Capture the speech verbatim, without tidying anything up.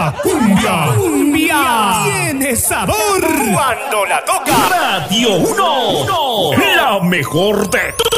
La cumbia. Cumbia tiene sabor Cuando la toca Radio uno. la mejor de